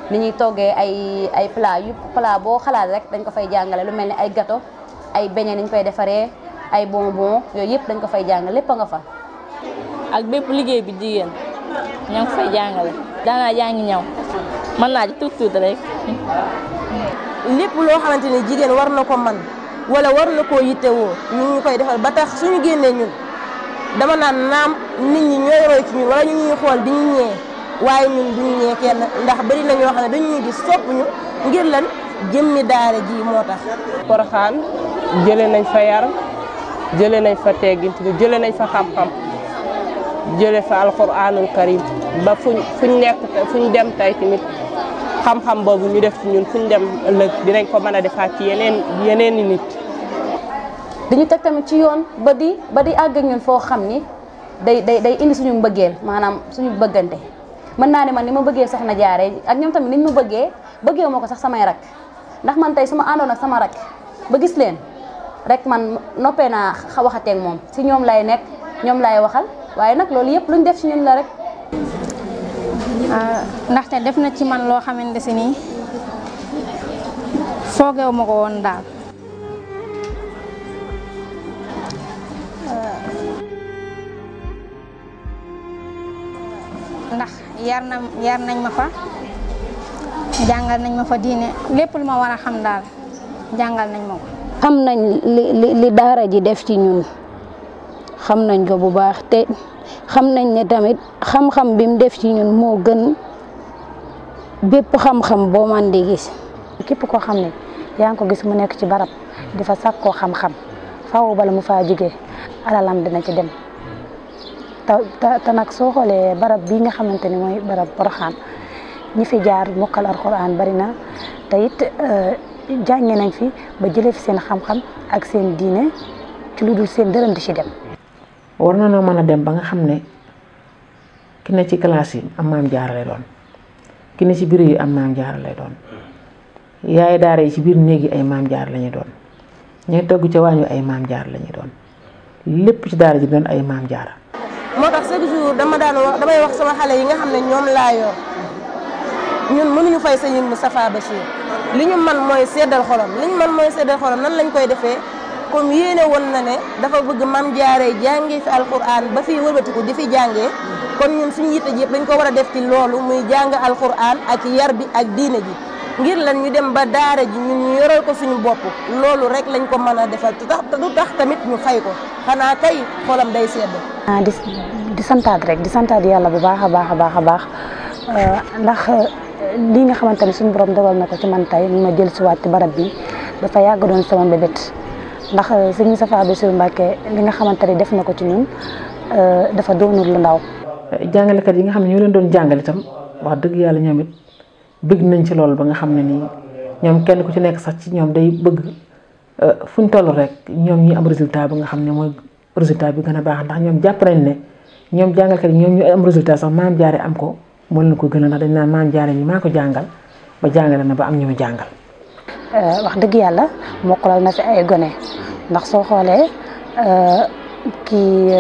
ni ñuy toggee ay plat boo xalaat rek dañ ko fay jàngale lu mel ni ay gâteau ay beignet ni ñu koy defaree ay bonbon yooyu yëpp dañ ko fay jàngale lépp a nga fa. ak bépp liggéey bi jigéen ñoo ngi fay jàngale daanaa jàngi ñaw mën naa ci tuut rek. lépp loo xamante ni jigéen war na ko man wala war na koo yittewoo ñu koy defal ba tax suñu génnee ñun dama naan naam nit ñi ñooy roy ci ñun wala ñu ñuy xool di ñu ñee waaye ñun duñu ñee kenn ndax bari na ñoo xam ne dañu ñuy gis sopp ñu ngir lan jëmmi daara ji moo tax. Porokhane jëlee nañ fa yar jëlee nañ fa teggin jëlee nañ fa xam-xam jëlee fa alquranul karim ba fuñ nekk fuñ dem tay tamit xam-xam boobu ñu def ci ñun fuñ dem ëllëg dinañ ko mën a defaat ci yeneen i nit. dañu teg tamit ci yoon ba di àgg ak ñun foo xam ni day indi suñu mbëggeel maanaam suñu bëggante mën naa ne man ni ma bëggee soxna Jaara ak ñoom tamit niñ ma bëggee moo ko sax samay rak ndax man tey su ma àndoon ak sama rak ba gis leen rek man noppee naa waxatee ak moom si ñoom lay nekk ñoom lay waxal waaye nag loolu yëpp luñ def ci ñun la rek. ndaxte def na ci man loo xamante si nii foogeewu ma ko woon daal. ndax yar nañ ma fa jàngal nañ ma fa diine lépp lu ma war a xam daal jàngal nañ ma ko. xam nañ li daara ji def ci ñun xam nañ ko bu baax te xam nañ ne tamit xam-xam bi mu def ci ñun moo gën bépp xam-xam boo man di gis. képp koo xam ne yaa ngi ko gis mu nekk ci barab di fa sàkkoo xam-xam faaw bala mu faa jógee alalam dina ci dem te nag soo xoolee barab bii nga xamante ni mooy barab Porokhane ñi fi jaar mokkal alxuraan bari na te it jànge nañ fi ba jëlee fi seen xam-xam ak seen diine ci lu dul seen dërëm di ci dem. war na noo mën a dem ba nga xam ne ki ne ci classe yi am maam jaara lay doon ki ne ci biir yi am maam jaara lay doon yaay daara yi ci biir néeg yi ay maam jaara la ñuy doon ñooy togg ca waañu ay maam jaara la ñuy doon lépp ci daara ji doon ay maam jaara. moo tax chaque jour damay wax sama xale yi nga xam ne ñoom laa yor ñun mënuñu fay Sëñ Moustapha Bachir li ñu man mooy seddal xolam nan lañ koy defee comme yéene woon na ne dafa bëgg Maam Jaara jàngee fi alquran ba fii wëlbatiku di fi jàngee kon ñun suñu yitte ji yëpp dañ ko war a def ci loolu muy jàng alquran ak yar bi ak diine ji ngir lan ñu dem ba daara ji ñun ñu yoral ko suñu bopp loolu rek lañ ko mën a defal te du tax tamit ñu fay ko xanaa kay xolam day sedd. di santaat rek di santaat yàlla bu baax a baax ndax lii nga xamante ne suñu borom dogal na ko ci man tey ma jël si waat ci barab bi dafa yàgg doon sama mbébét ndax sëñ Moustapha Bassirou Mbacké li nga xamante ne def na ko ci ñun dafa doonul lu ndaw. jàngalekat yi nga xam ne ñoo leen doon jàngale itam wax dëgg yàlla ñoom it bëgg nañ ci loolu ba nga xam ne nii ñoom kenn ku ci nekk sax ci ñoom day bëgg fu ñu toll rek ñoom ñi am résultat bi nga xam ne mooy résultat bi gën a baax ndax ñoom jàpp nañ ne ñoom jàngalkat yi ñoom ñu am résultat sax maam jaare am ko moo leen ko gën a ndax dañ naan maam jaare mi maa ko jàngal ba jàngale na ba am ñu mu jàngal. wax dëgg yàlla mokkalal na fi ay gone ndax soo xoolee kii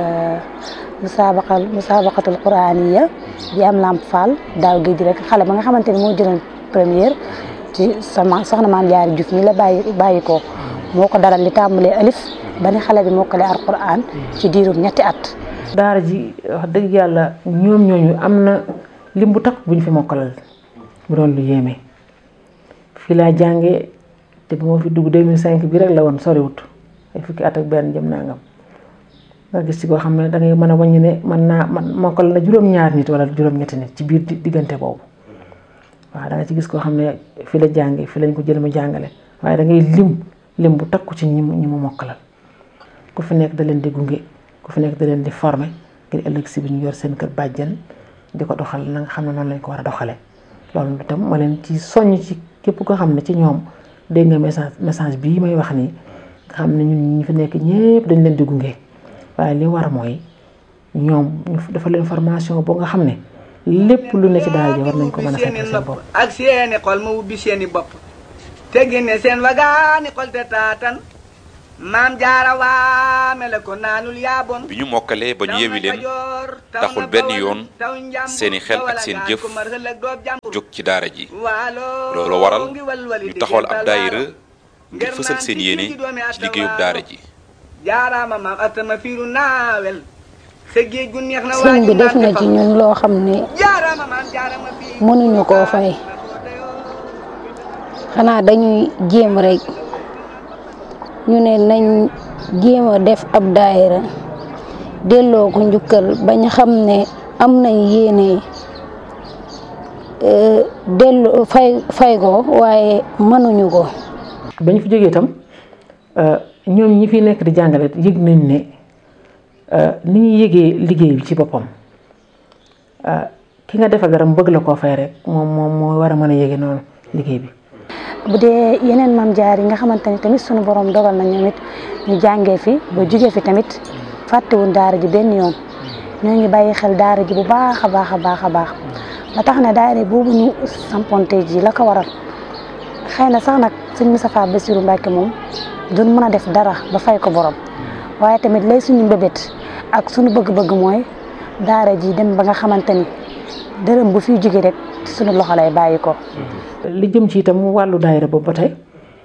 musabaqatul quraaniya bi am Lamp Fall daaw géej rek xale ba nga xamante ni moo jëloon première ci sama soxna Maam Jaara Juuf mi la bàyyi ko moo ko dalal li tàmbalee alif ba ni xale bi mokkalee alquran ci diirum ñetti at. daara ji wax dëgg yàlla ñoom ñooñu am na lim bu takk bu ñu fi mokkalal mu doon lu yéeme fii laa jàngee te bu ma fi dugg 2005 bi rek la woon soriwut ay fukki at ak benn jëm nangam nga gis ci koo xam ne da ngay mën a wàññi ne man mokkal na juróom-ñaar nit wala juróom-ñetti nit ci biir diggante boobu waaw da nga ci gis koo xam ne fii la jàngee fii lañ ko jël ma jàngale waaye da ngay lim bu takku ci ñi mu mokkalal ku fi nekk da leen di gunge ku fi nekk da leen di former ngir ëllëg si bi ñu yor seen kër bàjjen di ko doxal na nga xam ne noonu lañ ko war a doxalee loolu itam ma leen ci soññ ci képp koo xam ne ci ñoom dégg nga message bii may wax nii nga xam ne ñun ñi fi nekk ñëpp dañ leen di gunge waaye li war mooy ñoom ñu dafa leen formation boo nga xam ne lépp lu ne ci daal ji war nañ ko mën a fekk seen bopp ak seeni xol ma ubbi seeni bopp te génne seen wagaani xol te taatan maam jaara waame la ko naanul yaabon bi ñu mokkalee ba ñu yewi leen taxul benn yoon seeni xel ak seen jëf jóg ci daara ji loolu waral ñu taxawal ab daayira ngir fësal seen yéene ci liggéeyub daara ji. jaaraama maam atama fiiru naawel sa géej gu neex na sëñ bi def na ci ñun loo xam ne mënuñu koo fay xanaa dañuy jéem rek ñu ne nañ jéem a def ab daayira delloo ko njukkal bañ xam ne am nañ yéene delloo fay ko waaye mënuñu ko. bañ fi jógee itam ñoom ñi fi nekk di jàngale yëg nañ ne ni ñuy yëgee liggéey bi ci boppam ki nga defa garam bëgg la koo fay rek moom moo war a mën a yëgee noonu liggéey bi. bu dee yeneen maam jaar yi nga xamante ni tamit sunu borom dogal na ñoom it ñu jàngee fi ba jugee fi tamit fàttewuñ daara ji benn yoon ñoo ngi bàyyi xel daara ji bu baax a baax a baax a baax ba tax na daara boobu ñu samponte ji la ko waral xëy na sax nag sëñ Moustapha Bassirou Mbacké moom duñ mën a def dara ba fay ko borom waaye tamit lay suñu mbébét ak suñu bëgg-bëgg mooy daara ji dem ba nga xamante ni dërëm bu fiy jóge rek suñu loxo lay bàyyi ko. li jëm ci itam wàllu daayira boobu ba tey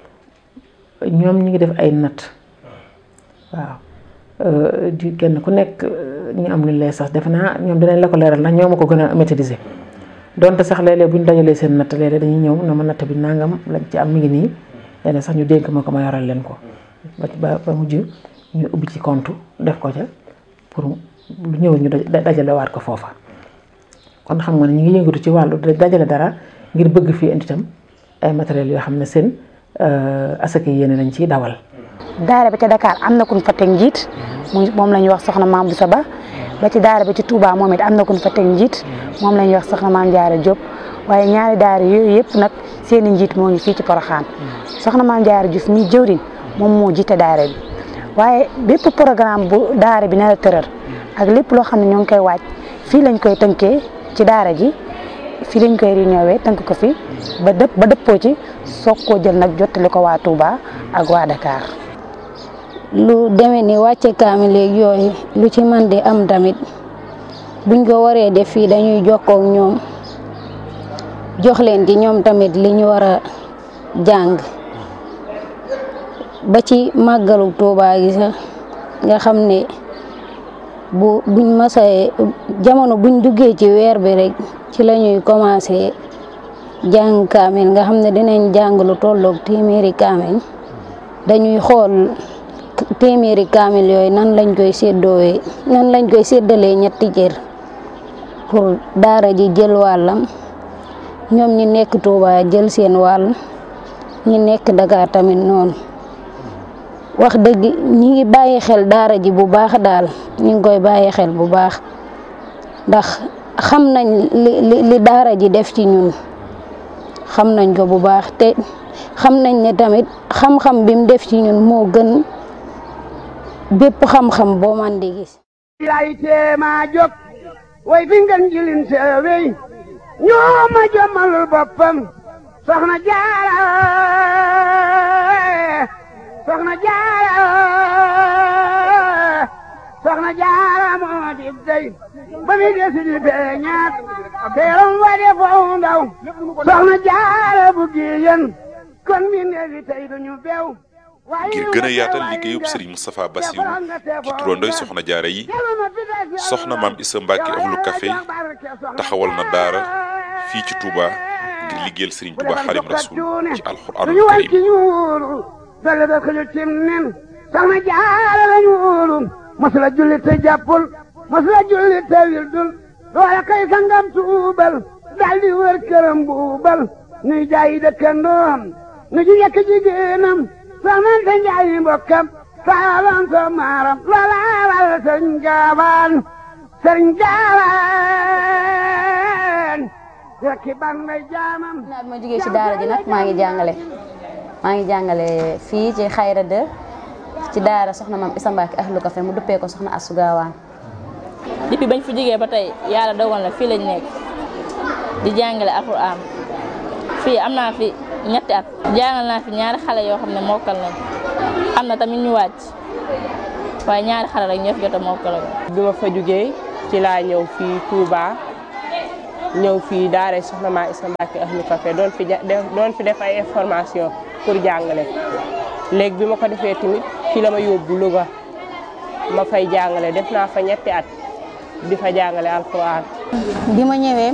ñoom ñi ngi def ay natt waaw di kenn ku nekk ñu am lu lay sax defe naa ñoom dinañ la ko leeral ndax ñoo ma ko gën a maîtriser donte sax léeg-léeg bu ñu dajalee seen natt léeg-léeg dañuy ñëw na ma natt bi nangam lañ ci am mi ngi nii léeg-léeg sax ñu dénk ma ko ma yoral leen ko ba mujj ñu ubbi ci compte def ko ca pour lu ñëw ñu dajale waat ko foofa kon xam nga ne ñu ngi yëngatu ci wàllu dajale dara ngir bëgg fii indi itam ay matériels yoo xam ne seen asaka yéene lañ ciy dawal. daara bi ca Dakar am na ku ñu fa teg njiit moom la ñuy wax soxna Maam Boussa Ba ba ci daara bi ci Touba moom it am na ku ñu fa teg njiit moom la ñuy wax soxna Maam Jaara Diop waaye ñaari daara yooyu yëpp nag seeni njiit moo ngi fii ci Porokhane soxna Maam Jaara Diouf mi jëwriñ moom moo jiite daara bi waaye bépp programme bu daara bi nar a tëral ak lépp loo xam ne ñoo ngi koy waaj fii lañ koy tënkee ci daara ji fii lañ koy réunion tënk ko fi ba dëppoo ci soog koo jël nag jottali ko waa Touba ak waa Dakar. lu demee ni wàcce kaamil léegi yooyu lu ci man di am tamit buñ ko waree def fii dañuy jokkoo ak ñoom jox leen ci ñoom tamit li ñu war a jàng ba ci màggalu Touba gi sax nga xam ne buñ masee jamono buñ duggee ci weer bi rek ci la ñuy commencé jàng kaamil nga xam ne dinañ jàng lu tolloog téeméeri kaamil dañuy xool téeméeri kaamil yooyu nan lañ koy séddalee ñetti cër pour daara ji jël wàllam ñoom ñi nekk Touba jël seen wàll ñi nekk Dakar tamit noonu wax dëgg ñi ngi bàyyi xel daara ji bu baax daal ñi ngi koy bàyyi xel bu baax ndax xam nañ li daara ji def ci ñun xam nañ ko bu baax te xam nañ ne tamit xam-xam bi mu def ci ñun moo gën bépp xam-xam boo man di gis. lay teema jóg way fi ngeen jilin seewey ñoo ma jommalul boppam soxna Jaara moo di dey ba mi desi di beñaat teeram wa de foofu ndaw soxna Jaara bu giyen kon mi neefi tey duñu beew ngir gën a yaatal liggéeyub Serigne Moustapha Bassirou ci turandoy soxna jaara yi soxna Maam Issa Mbacké Ahlu Café taxawal na daara fii ci Touba ngir liggéeyal Serigne Touba Xaadimu Rasuul ci alxuraanul karim dale da xëju cim nen soxna jaara lañu wóolu masula julli te jàppul masula julli te wildul loola kay sangam tuubal daldi wër këram buubal nuy jaayi dëkkandoom nu ji yekk jigéenam soxnante njaayi mbokkam saalan so maaram loola wal sëriñ gaawaan rekki ban may jaamam naa bi ma jógee ci daara ji nag maa ngi jàngale fii ci Xayra 2 ci daara soxna Maam Issa Mbacké Ahlu Café mu duppee ko soxna Astou Gawane. depuis bañ fi jógee ba tey yàlla dogal na fii lañ nekk di jàngale alxuraan fii am naa fi ñetti at jàngal naa fi ñaari xale yoo xam ne mokkal nañ am na tamit ñu wàcc waaye ñaari xale rek ñoo fi jot a mokkal. bi ma fa jugee ci laa ñëw fii Touba ñëw fii daara Soxna Maam Issa Mbacké Ahlu Café doon fi def ay information pour jàngale. léegi bi ma ko defee tamit fii la ma yóbbu Louga ma fay jàngale def naa fa ñetti at di fa jàngale alxuraan. bi ma ñëwee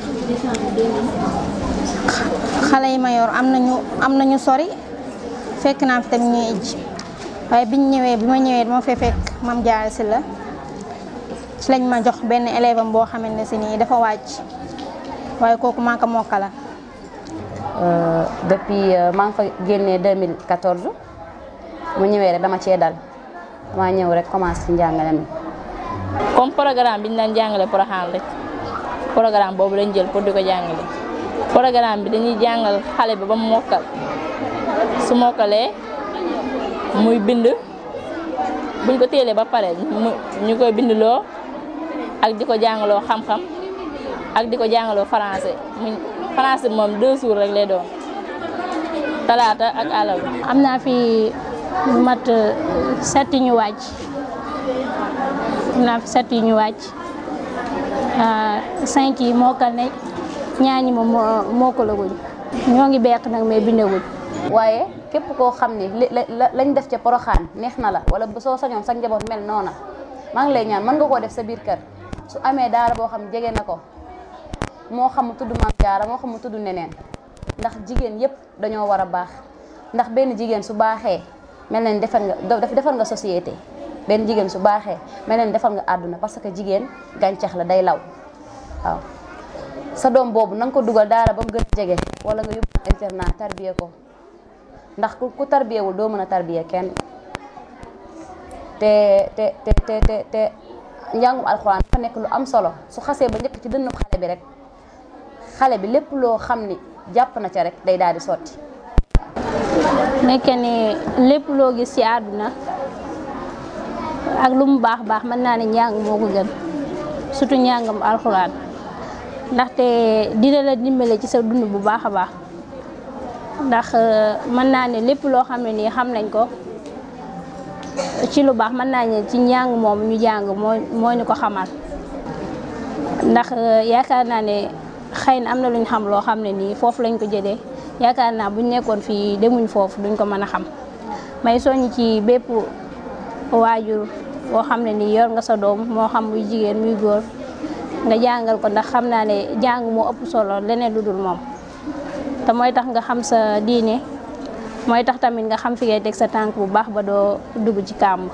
xale yi ma yor am nañu sori fekk naa fi tamit ñuy ij waaye bi ma ñëwee dama fee fekk Mame Diarra Sylla ci lañ ma jox benn élève am boo xamante ne si nii dafa wàcc waaye kooku maa ko mokkala. depuis maa ngi fa génnee 2014 mu ñëwee rek dama cee dal dama ñëw rek commencé ci njàngale mi. comme programme bi ñu daan jàngale Porokhane rek programme boobu lañ jël pour di ko jàngale. programme bi dañuy jàngal xale bi ba mu mokkal su mokkalee muy bind buñ ko téelee ba pare ñu koy bindloo ak di ko jàngaloo xam-xam ak di ko jàngaloo français français moom 2 jours rek lay doon talaata ak àllarba. am naa fi lu mat 7 ñu wàcc am naa fi 7 ñu wàcc 5 yi mokkal nañ ñaañi moom mokkalaguñ ñoo ngi beq nag mais bindaguñ. waaye képp koo xam ni lañ def ca Porokhane neex na la wala soo sañoon sa njaboot mel noona maa ngi lay ñaan mën nga koo def sa biir kër su amee daara boo xam jege na ko moo xam mu tudd Mame Diarra moo xam mu tudd neneen ndax jigéen yépp dañoo war a baax ndax benn jigéen su baaxee mel na ni defar nga société benn jigéen su baaxee mel na ni defar nga àdduna parce que jigéen gàncax la day law waaw sa doom boobu na nga ko dugal daara ba mu gën a jege wala nga yóbbu internat tarbiye ko ndax ku tarbiyewul doo mën a tarbiye kenn te njàngum alxuraan dafa nekk lu am solo su xasee ba njëkk ci dënnu xale bi rek xale bi lépp loo xam ni jàpp na ca rek day daal di sotti. nekk ni lépp loo gis ci àdduna ak lu mu baax baax mën naa ne njàng moo ko gën surtout njàngam alxuraan ndaxte dina la dimbale ci sa dund bu baax a baax ndax mën naa ne lépp loo xam ne nii xam nañ ko ci lu baax mën naa ne ci njàng moom ñu jàng moo ñu ko xamal ndax yaakaar naa ne xëy na am na lu ñu xam loo xam ne nii foofu lañ ko jëlee yaakaar naa buñ nekkoon fii demuñ foofu duñ ko mën a xam may soññ ci bépp waajur boo xam ne nii yor nga sa doom moo xam muy jigéen muy góor nga jàngal ko ndax xam naa ne jàng moo ëpp solo leneen lu dul moom te mooy tax nga xam sa diine mooy tax tamit nga xam fi ngay teg sa tànk bu baax ba doo dugg ci kàmb.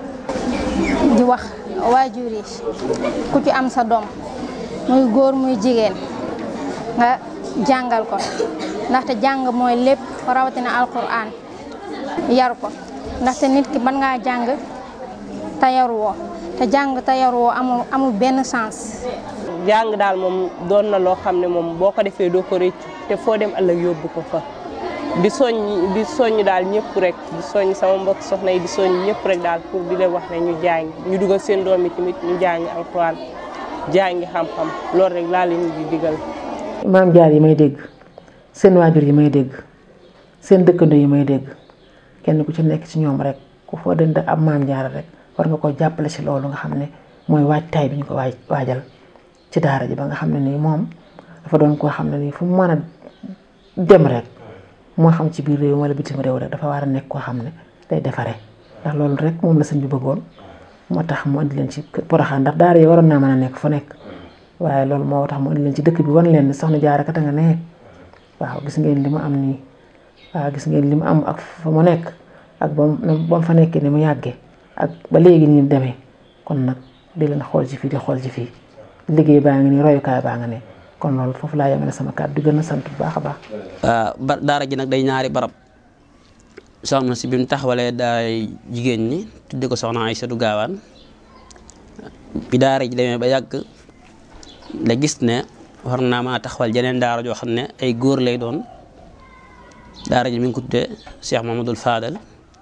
di wax waajur yi ku ci am sa doom muy góor muy jigéen nga jàngal ko ndaxte jàng mooy lépp rawatina alquran yar ko ndaxte nit ki mën ngaa jàng te yaruwoo te jàng te yaruwoo amul benn sens. jàng daal moom doon na loo xam ne moom boo ko defee doo ko rëccu te foo dem ëllëg yóbbu ko fa di soññ daal ñëpp rek di soññ sama mbokk soxna yi di soññ ñëpp rek daal pour di leen wax ne ñu jàng ñu dugal seen doom yi tamit ñu jàngi alxuraan jàngi xam-xam loolu rek laa leen di digal. Mame Diarra yi may dégg seen waajur yi may dégg seen dëkkandoo yi may dégg kenn ku ci nekk ci ñoom rek ku foo dënd ab Mame Diarra rek war nga koo jàppale ci loolu nga xam ne mooy waajtaay bi ñu ko waajal ci daara ji ba nga xam ne nii moom dafa doon koo xam ne nii fu mu mën a dem rek moo xam ci biir réew wala bitim réew rek dafa war a nekk koo xam ne day defaree ndax loolu rek moom la sëñ bi bëggoon moo tax mu andi leen ci Porokhane ndax daara yi waroon naa mën a nekk fu nekk waaye loolu moo tax mu andi leen ci dëkk bi wan leen ne Soxna Diarra kat nga ne waaw gis ngeen li mu am nii waaw gis ngeen li mu am ak fa mu nekk ak ba mu fa nekkee ni mu yàggee ak ba léegi ni mu demee kon nag di leen xool ci fii di xool ci fii liggéey baa ngi nii royukaay baa nga ne kon loolu foofu laa yemale sama kàddu di gën a sant bu baax a baax. daara ji nag day ñaari barab soxna si bi mu taxawalee daay jigéen ñi tudde ko soxna Aïssatou Gawane bi daara ji demee ba yàgg la gis ne war naa maa taxawal jeneen daara joo xam ne ay góor lay doon daara ji mi ngi ko tuddee Cheikh Mamadou Fadal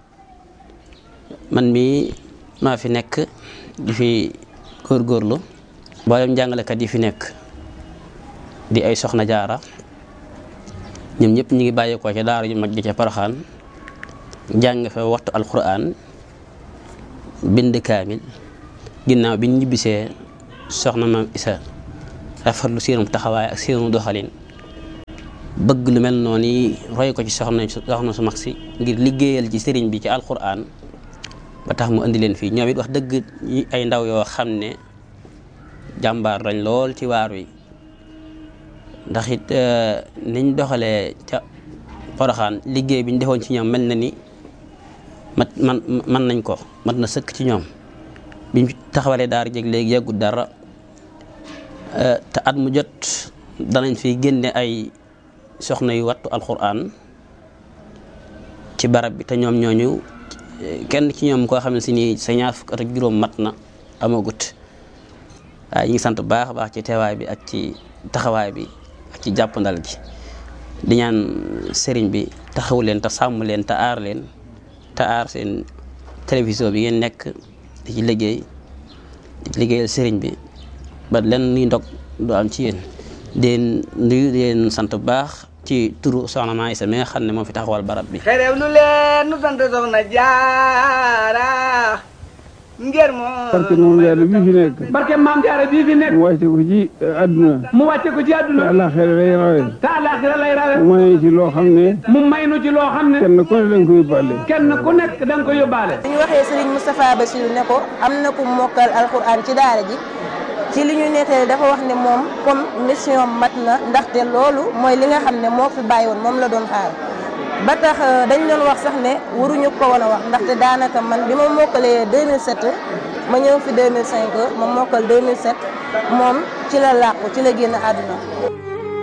man mii maa fi nekk di fi góorgóorlu mboolem jàngalekat yi fi nekk di ay Soxna Diarra ñoom ñëpp ñu ngi bàyyeekoo ca daara ju mag ji ca Porokhane jàng fa waxtu alquran bind kaamil ginnaaw bi ñu ñibbisee soxna maam Isa rafetlu seenum taxawaay ak seenu doxalin bëgg lu mel noonu yi roy ko ci soxna su mag si ngir liggéeyal ci sëriñ bi ci alquran ba tax mu indi leen fii ñoom it wax dëgg ay ndaw yoo xam ne jàmbaar lañ lool ci waar wi ndax it niñ doxalee ca Poroxaan liggéey bi ñu defoon ci ñoom mel na ni man nañ ko mat na sëkk ci ñoom biñ taxawalee daara jeg léegi yàggut dara te at mu jot danañ fi génne ay soxna yu wattu alquran ci barab bi te ñoom ñooñu kenn ci ñoom koo xam ne si nii sa ñaar fukk at ak juróom mat na amagut waaye ñu ngi sant baax a baax ci teewaay bi ak ci taxawaay bi ak ci jàppandal gi di ñaan sëriñ bi taxaw leen te sàmm leen te aar leen te aar seen télévision bi ngeen nekk di ci liggéeyal sëriñ bi ba len ni ndog du am ci yéen den nuyu leen sant bu baax ci turu soxna Maam Isa mi nga xam ne moo fi taxawal barab bi xerew nu leen nu sant soxna Jaara ngir moo barke moom jaara bii fi nekk barke maam Jaara bii fi nekk mu wàcce ko ci àdduna mu wàcce ko ci àdduna te àllaaxira lay rawe te àllaaxira lay rawe mu may ci loo xam ne mu may nu ci loo xam ne kenn ku ne da nga ko yóbbaale kenn ku nekk da nga ko yóbbaale bu ñu waxee Serigne Moustapha Bassirou ne ko am na ku mokkal alxuraan ci daara ji ci li ñu nettali dafa wax ne moom comme mission mat na ndaxte loolu mooy li nga xam ne moo fi bàyyi woon moom la doon xaar ba tax dañ doon wax sax ne waruñu ko woon a wax ndaxte daanaka man bi ma mokkalee 2007 ma ñëw fi 2005 ma mokkal 2007 moom ci la làqu ci la génn àdduna